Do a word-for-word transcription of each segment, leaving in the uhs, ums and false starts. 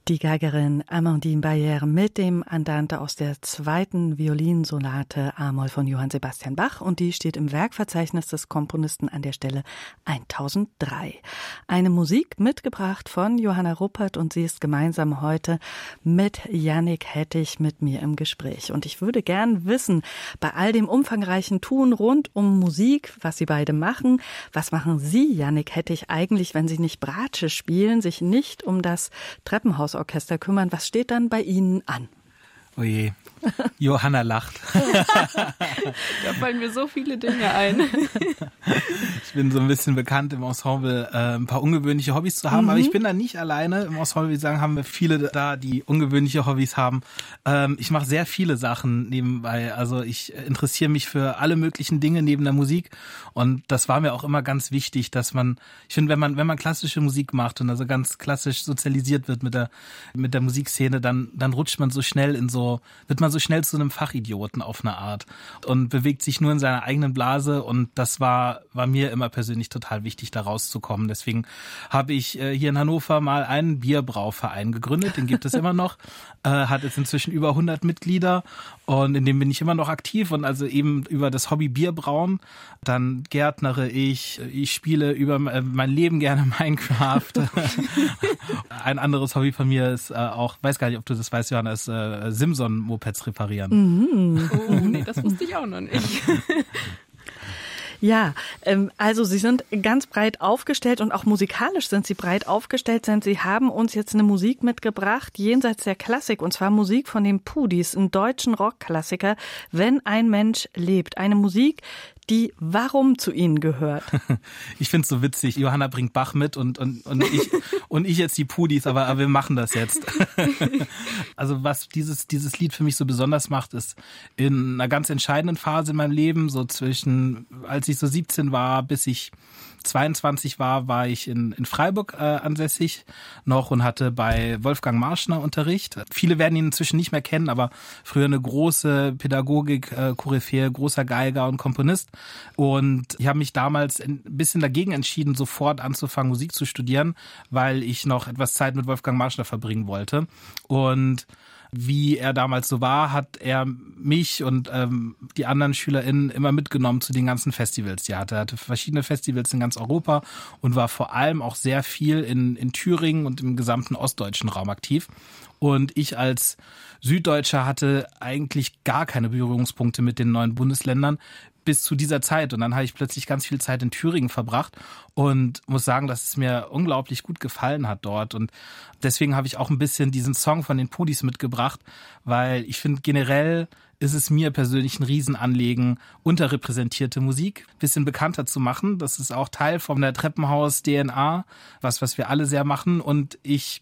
Die Geigerin Amandine Bayer mit dem Andante aus der zweiten Violinsonate A-Moll von Johann Sebastian Bach, und die steht im Werkverzeichnis des Komponisten an der Stelle tausenddrei. Eine Musik mitgebracht von Johanna Ruppert, und sie ist gemeinsam heute mit Jannik Hettich mit mir im Gespräch. Und ich würde gern wissen, bei all dem umfangreichen Tun rund um Musik, was Sie beide machen, was machen Sie, Jannik Hettich, eigentlich, wenn Sie nicht Bratsche spielen, sich nicht um das Treppenhaus Orchester kümmern? Was steht dann bei Ihnen an? Oh je, Johanna lacht. Da fallen mir so viele Dinge ein. Ich bin so ein bisschen bekannt im Ensemble, äh, ein paar ungewöhnliche Hobbys zu haben, mhm. aber ich bin da nicht alleine. Im Ensemble, wie sagen, haben wir viele da, die ungewöhnliche Hobbys haben. Ähm, ich mache sehr viele Sachen nebenbei. Also ich interessiere mich für alle möglichen Dinge neben der Musik, und das war mir auch immer ganz wichtig, dass man, ich finde, wenn man wenn man klassische Musik macht und also ganz klassisch sozialisiert wird mit der mit der Musikszene, dann dann rutscht man so schnell in so wird man so schnell zu einem Fachidioten auf eine Art und bewegt sich nur in seiner eigenen Blase, und das war war mir immer persönlich total wichtig, da rauszukommen. Deswegen habe ich äh, hier in Hannover mal einen Bierbrauverein gegründet, den gibt es immer noch, äh, hat jetzt inzwischen über hundert Mitglieder, und in dem bin ich immer noch aktiv, und also eben über das Hobby Bierbrauen, dann gärtnere ich, ich spiele über mein Leben gerne Minecraft. Ein anderes Hobby von mir ist äh, auch, weiß gar nicht, ob du das weißt, Johanna, ist äh, Simson-Mopeds reparieren. Mhm. Oh, nee, das wusste ich auch noch nicht. Ja, also Sie sind ganz breit aufgestellt, und auch musikalisch sind Sie breit aufgestellt, denn Sie haben uns jetzt eine Musik mitgebracht, jenseits der Klassik, und zwar Musik von den Pudis, einem deutschen Rockklassiker, Wenn ein Mensch lebt. Eine Musik, die warum zu Ihnen gehört. Ich find's so witzig. Johanna bringt Bach mit und und und ich und ich jetzt die Pudis, aber, aber wir machen das jetzt. Also was dieses dieses Lied für mich so besonders macht, ist in einer ganz entscheidenden Phase in meinem Leben, so zwischen, als ich so siebzehn war, bis ich zweiundzwanzig war, war ich in, in Freiburg äh, ansässig noch und hatte bei Wolfgang Marschner Unterricht. Viele werden ihn inzwischen nicht mehr kennen, aber früher eine große Pädagogik-Koryphäe, äh, großer Geiger und Komponist. Und ich habe mich damals ein bisschen dagegen entschieden, sofort anzufangen, Musik zu studieren, weil ich noch etwas Zeit mit Wolfgang Marschner verbringen wollte. Und wie er damals so war, hat er mich und ähm, die anderen SchülerInnen immer mitgenommen zu den ganzen Festivals, die er hatte. Er hatte verschiedene Festivals in ganz Europa und war vor allem auch sehr viel in, in Thüringen und im gesamten ostdeutschen Raum aktiv. Und ich als Süddeutscher hatte eigentlich gar keine Berührungspunkte mit den neuen Bundesländern bis zu dieser Zeit. Und dann habe ich plötzlich ganz viel Zeit in Thüringen verbracht und muss sagen, dass es mir unglaublich gut gefallen hat dort. Und deswegen habe ich auch ein bisschen diesen Song von den Pudis mitgebracht, weil ich finde, generell ist es mir persönlich ein Riesenanliegen, unterrepräsentierte Musik ein bisschen bekannter zu machen. Das ist auch Teil von der Treppenhaus-D N A, was, was wir alle sehr machen. Und ich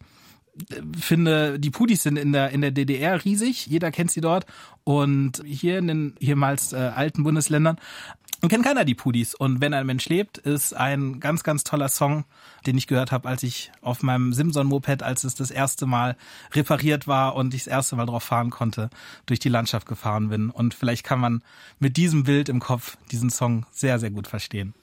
finde, die Pudis sind in der in der D D R riesig, jeder kennt sie dort, und hier in den ehemals äh, alten Bundesländern kennt keiner die Pudis. Und Wenn ein Mensch lebt, ist ein ganz, ganz toller Song, den ich gehört habe, als ich auf meinem Simson-Moped, als es das erste Mal repariert war und ich das erste Mal drauf fahren konnte, durch die Landschaft gefahren bin. Und vielleicht kann man mit diesem Bild im Kopf diesen Song sehr, sehr gut verstehen.